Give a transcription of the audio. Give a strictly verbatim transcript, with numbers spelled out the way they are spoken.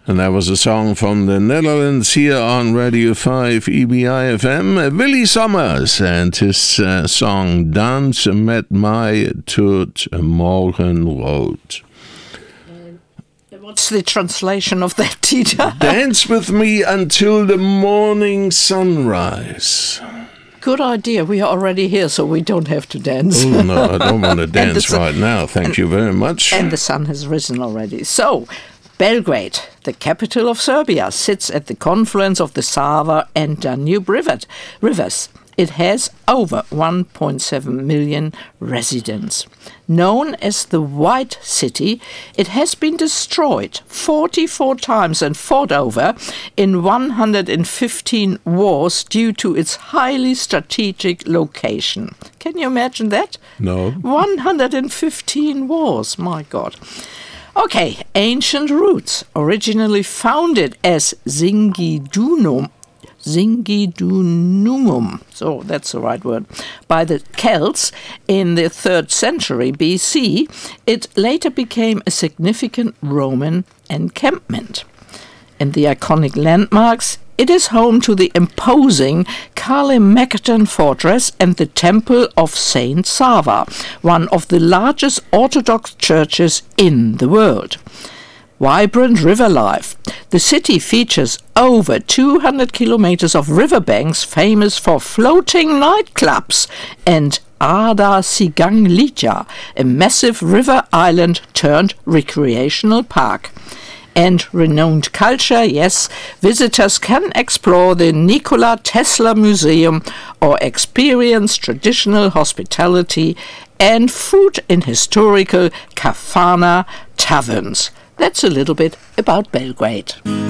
And that was a song from the Netherlands here on Radio five E B I F M. Uh, Willy Sommers and his uh, song Dans met mij tot morgenrood. What's the translation of that, teacher? Dance with me until the morning sunrise. Good idea. We are already here, so we don't have to dance. Oh, no, I don't want to dance sun, right now. Thank and, you very much. And the sun has risen already. So, Belgrade, the capital of Serbia, sits at the confluence of the Sava and Danube river, rivers. It has over one point seven million residents. Known as the White City, it has been destroyed forty-four times and fought over in one hundred fifteen wars due to its highly strategic location. Can you imagine that? No. one hundred fifteen wars, my God. Okay, ancient roots, originally founded as Zingidunum, Zingidunumum, so that's the right word, by the Celts in the third century B C, it later became a significant Roman encampment. In the iconic landmarks, it is home to the imposing Kalimeketan fortress and the Temple of Saint Sava, one of the largest Orthodox churches in the world. Vibrant river life. The city features over two hundred kilometers of riverbanks famous for floating nightclubs and Ada Siganglija, a massive river island turned recreational park. And renowned culture, yes, visitors can explore the Nikola Tesla Museum or experience traditional hospitality and food in historical kafana taverns. That's a little bit about Belgrade.